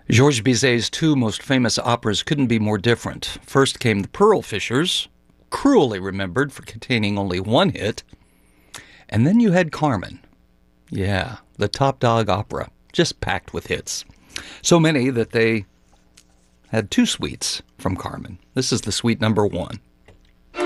Georges Bizet's two most famous operas couldn't be more different. First came The Pearl Fishers, cruelly remembered for containing only one hit. And then you had Carmen. Yeah, the top dog opera, just packed with hits. So many that they had two suites from Carmen. This is the suite number one.